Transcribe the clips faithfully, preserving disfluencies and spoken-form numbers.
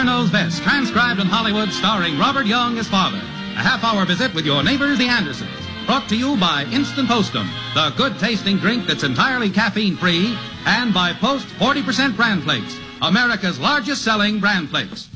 Knows Best, transcribed in Hollywood, starring Robert Young as father. A half-hour visit with your neighbors, the Andersons. Brought to you by Instant Postum, the good-tasting drink that's entirely caffeine-free, and by Post forty percent Bran Flakes, America's largest-selling Bran Flakes.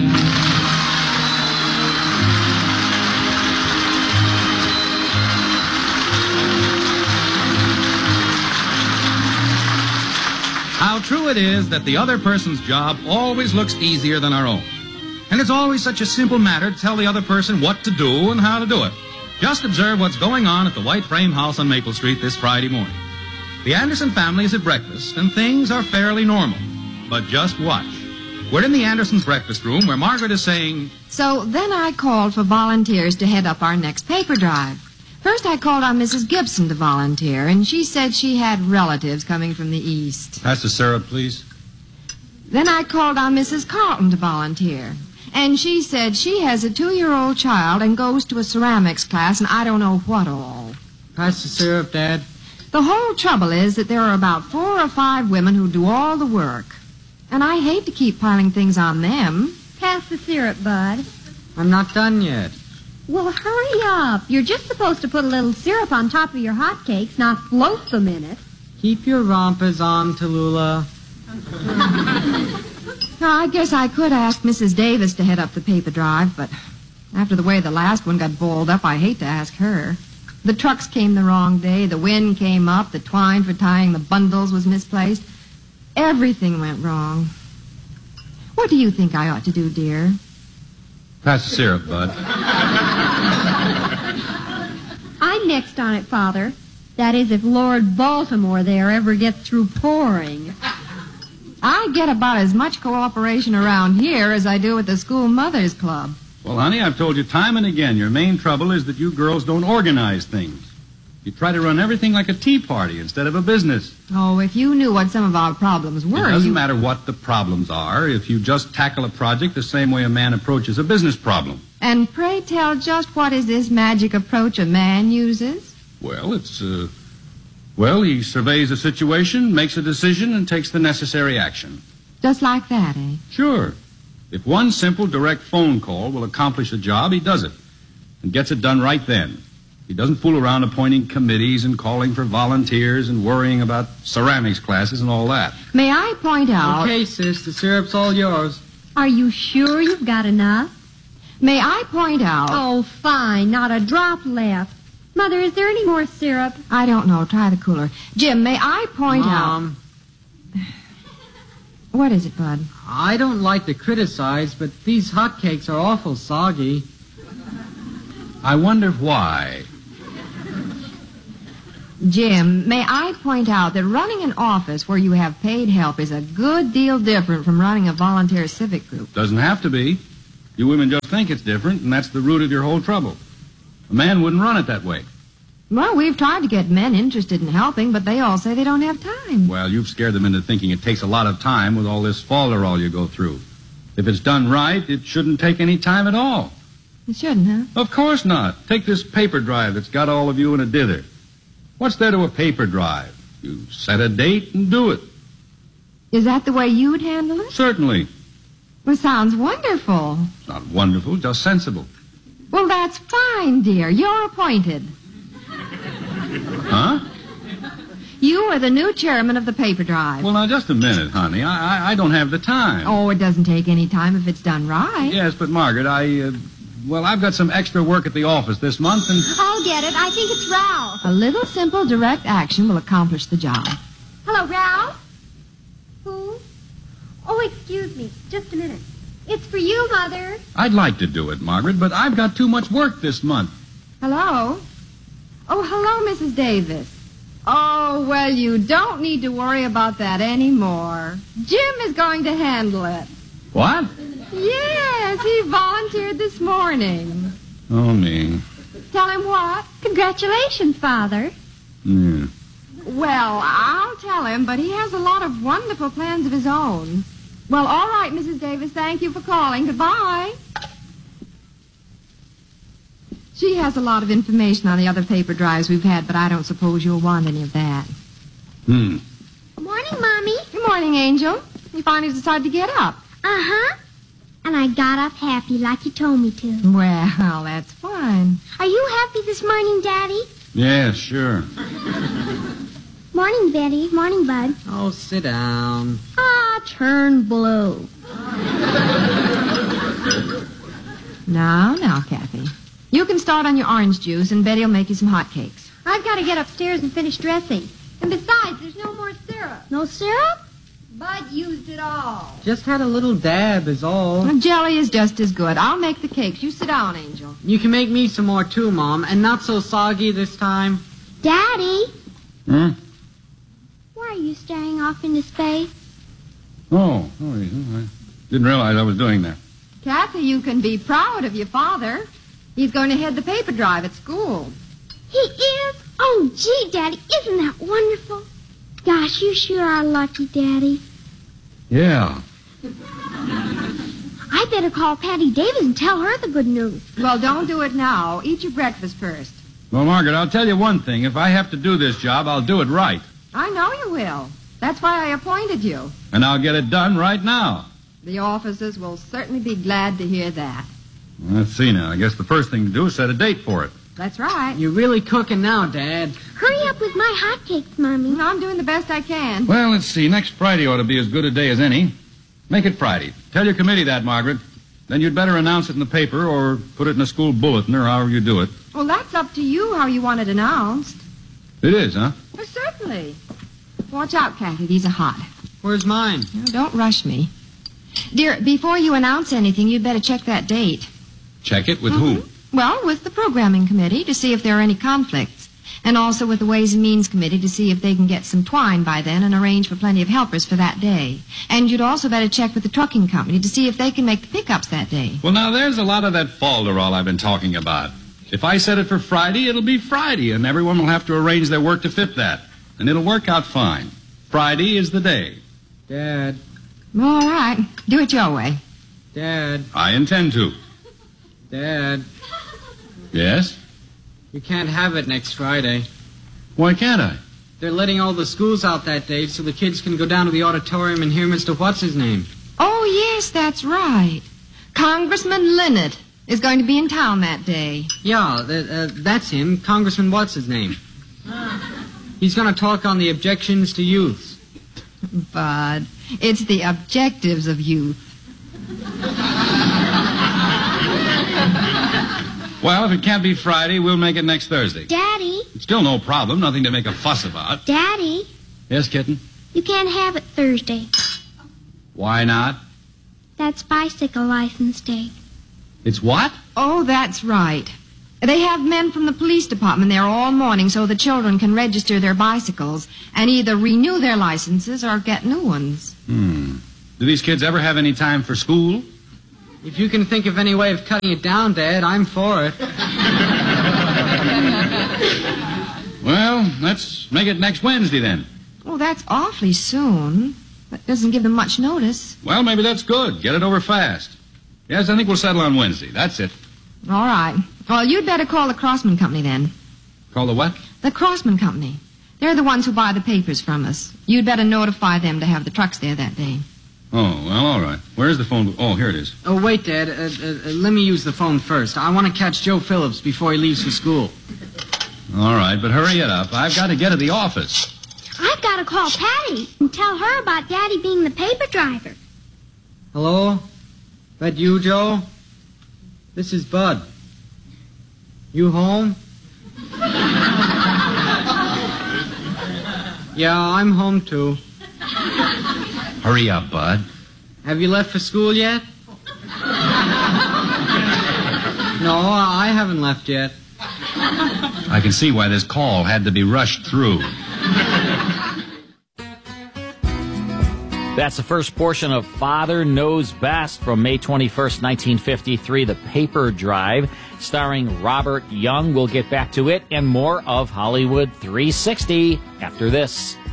How true it is that the other person's job always looks easier than our own. And it's always such a simple matter to tell the other person what to do and how to do it. Just observe what's going on at the White Frame House on Maple Street this Friday morning. The Anderson family is at breakfast, and things are fairly normal. But just watch. We're in the Andersons' breakfast room where Margaret is saying... So then I called for volunteers to head up our next paper drive. First I called on Missus Gibson to volunteer, and she said she had relatives coming from the east. Pass the syrup, please. Then I called on Missus Carlton to volunteer. And she said she has a two-year-old child and goes to a ceramics class and I don't know what all. Pass the syrup, Dad. The whole trouble is that there are about four or five women who do all the work. And I hate to keep piling things on them. Pass the syrup, Bud. I'm not done yet. Well, hurry up. You're just supposed to put a little syrup on top of your hotcakes, not float them in it. Keep your rompers on, Tallulah. Now, I guess I could ask Missus Davis to head up the paper drive, but after the way the last one got balled up, I hate to ask her. The trucks came the wrong day, the wind came up, the twine for tying the bundles was misplaced. Everything went wrong. What do you think I ought to do, dear? Pass the syrup, Bud. I'm next on it, Father. That is, if Lord Baltimore there ever gets through pouring. I get about as much cooperation around here as I do at the School Mothers Club. Well, honey, I've told you time and again, your main trouble is that you girls don't organize things. You try to run everything like a tea party instead of a business. Oh, if you knew what some of our problems were... It doesn't you... matter what the problems are if you just tackle a project the same way a man approaches a business problem. And pray tell, just what is this magic approach a man uses? Well, it's, uh... Well, he surveys a situation, makes a decision, and takes the necessary action. Just like that, eh? Sure. If one simple direct phone call will accomplish a job, he does it. And gets it done right then. He doesn't fool around appointing committees and calling for volunteers and worrying about ceramics classes and all that. May I point out... Okay, sis, the syrup's all yours. Are you sure you've got enough? May I point out... Oh, fine. Not a drop left. Mother, is there any more syrup? I don't know. Try the cooler. Jim, may I point Mom. out... What is it, Bud? I don't like to criticize, but these hotcakes are awful soggy. I wonder why. Jim, may I point out that running an office where you have paid help is a good deal different from running a volunteer civic group. Doesn't have to be. You women just think it's different, and that's the root of your whole trouble. A man wouldn't run it that way. Well, we've tried to get men interested in helping, but they all say they don't have time. Well, you've scared them into thinking it takes a lot of time with all this folderol you go through. If it's done right, it shouldn't take any time at all. It shouldn't, huh? Of course not. Take this paper drive that's got all of you in a dither. What's there to a paper drive? You set a date and do it. Is that the way you'd handle it? Certainly. Well, sounds wonderful. It's not wonderful, just sensible. Well, that's fine, dear. You're appointed. Huh? You are the new chairman of the paper drive. Well, now, just a minute, honey. I I, I don't have the time. Oh, it doesn't take any time if it's done right. Yes, but, Margaret, I... Uh, well, I've got some extra work at the office this month, and... I'll get it. I think it's Ralph. A little simple direct action will accomplish the job. Hello, Ralph? Who? Oh, excuse me. Just a minute. It's for you, Mother. I'd like to do it, Margaret, but I've got too much work this month. Hello? Oh, hello, Missus Davis. Oh, well, you don't need to worry about that anymore. Jim is going to handle it. What? Yes, he volunteered this morning. Oh, me. Tell him what? Congratulations, Father. Yeah. Well, I'll tell him, but he has a lot of wonderful plans of his own. Well, all right, Missus Davis, thank you for calling. Goodbye. She has a lot of information on the other paper drives we've had, but I don't suppose you'll want any of that. Hmm. Morning, Mommy. Good morning, Angel. You finally decided to get up. Uh-huh. And I got up happy like you told me to. Well, that's fine. Are you happy this morning, Daddy? Yeah, sure. Morning, Betty. Morning, Bud. Oh, sit down. Ah, turn blue. Now, now, Kathy. You can start on your orange juice, and Betty will make you some hot cakes. I've got to get upstairs and finish dressing. And besides, there's no more syrup. No syrup? Bud used it all. Just had a little dab is all. Well, jelly is just as good. I'll make the cakes. You sit down, Angel. You can make me some more too, Mom, and not so soggy this time. Daddy, Hmm? why are you staring off into space? Oh, oh, yeah, I didn't realize I was doing that. Kathy, you can be proud of your father. He's going to head the paper drive at school. He is? Oh, gee, Daddy, isn't that wonderful? Gosh, you sure are lucky, Daddy. Yeah. I better call Patty Davis and tell her the good news. Well, don't do it now. Eat your breakfast first. Well, Margaret, I'll tell you one thing. If I have to do this job, I'll do it right. I know you will. That's why I appointed you. And I'll get it done right now. The officers will certainly be glad to hear that. Let's see now. I guess the first thing to do is set a date for it. That's right. You're really cooking now, Dad. Hurry up with my hotcakes, Mommy. I'm doing the best I can. Well, let's see. Next Friday ought to be as good a day as any. Make it Friday. Tell your committee that, Margaret. Then you'd better announce it in the paper or put it in a school bulletin or however you do it. Well, that's up to you how you want it announced. It is, huh? Well, certainly. Watch out, Kathy. These are hot. Where's mine? Now, don't rush me. Dear, before you announce anything, you'd better check that date. Check it with Mhm. who? Well, with the programming committee to see if there are any conflicts. And also with the Ways and Means committee to see if they can get some twine by then and arrange for plenty of helpers for that day. And you'd also better check with the trucking company to see if they can make the pickups that day. Well, now, there's a lot of that falderall I've been talking about. If I set it for Friday, it'll be Friday, and everyone will have to arrange their work to fit that. And it'll work out fine. Friday is the day. Dad. All right. Do it your way. Dad. I intend to. Dad. Yes? You can't have it next Friday. Why can't I? They're letting all the schools out that day so the kids can go down to the auditorium and hear Mister What's-His-Name. Oh, yes, that's right. Congressman Linnet is going to be in town that day. Yeah, th- uh, that's him, Congressman What's-His-Name. He's going to talk on the objections to youth. Bud, it's the objectives of youth. Well, if it can't be Friday, we'll make it next Thursday. Daddy, It's still no problem, nothing to make a fuss about. Daddy, Yes, kitten? you can't have it Thursday. Why not? That's bicycle license day. It's what? Oh, that's right. They have men from the police department there all morning so the children can register their bicycles and either renew their licenses or get new ones. Hmm. Do these kids ever have any time for school? If you can think of any way of cutting it down, Dad, I'm for it. Well, let's make it next Wednesday then. Oh, that's awfully soon. That doesn't give them much notice. Well, maybe that's good. Get it over fast. Yes, I think we'll settle on Wednesday. That's it. All right. Well, you'd better call the Crossman Company then. Call the what? The Crossman Company. They're the ones who buy the papers from us. You'd better notify them to have the trucks there that day. Oh, well, all right. Where's the phone? Oh, here it is. Oh, wait, Dad. Uh, uh, uh, let me use the phone first. I want to catch Joe Phillips before he leaves for school. All right, but hurry it up. I've got to get to the office. I've got to call Patty and tell her about Daddy being the paper driver. Hello? That you, Joe? This is Bud. You home? Yeah, I'm home, too. Hurry up, Bud. Have you left for school yet? No, I haven't left yet. I can see why this call had to be rushed through. That's the first portion of Father Knows Best from May twenty-first, nineteen fifty-three, The Paper Drive, starring Robert Young. We'll get back to it and more of Hollywood three sixty after this.